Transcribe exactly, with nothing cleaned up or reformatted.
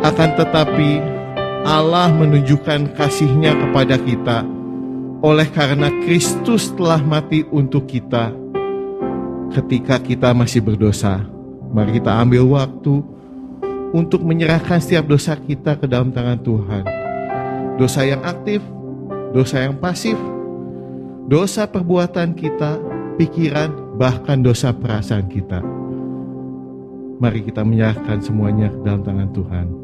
Akan tetapi Allah menunjukkan kasih-Nya kepada kita oleh karena Kristus telah mati untuk kita ketika kita masih berdosa. Mari kita ambil waktu untuk menyerahkan setiap dosa kita ke dalam tangan Tuhan. Dosa yang aktif, dosa yang pasif, dosa perbuatan kita, pikiran, bahkan dosa perasaan kita. Mari kita menyerahkan semuanya ke dalam tangan Tuhan.